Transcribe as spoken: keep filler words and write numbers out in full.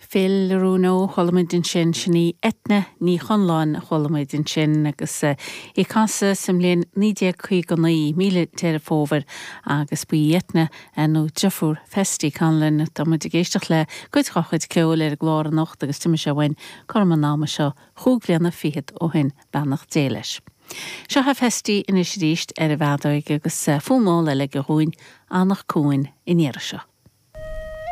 Phil Runo cholamidin sin sinní etna ní chonláin cholamidin sin agus i casa simlíon nídé chuig go naí míle terafóver agus bu etna nó jafúr festi canlin dámid i géisteach le goid chochuid ceol ar glár an nacht agus tiime se bhain corman náma seo chúglianna fiad ó hin bannach déiles. Seo ha festi in is ríist ar a bhadaig agus fúmáil le go húin annach cúin in éire seo.